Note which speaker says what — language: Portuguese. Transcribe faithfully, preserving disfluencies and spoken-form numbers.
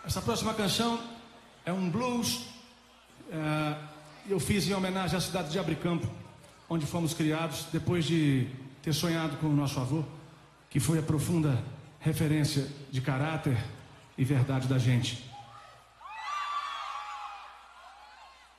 Speaker 1: Essa próxima canção é um blues. É, eu fiz em homenagem à cidade de Abricampo, onde fomos criados, depois de ter sonhado com o nosso avô, que foi a profunda referência de caráter e verdade da gente.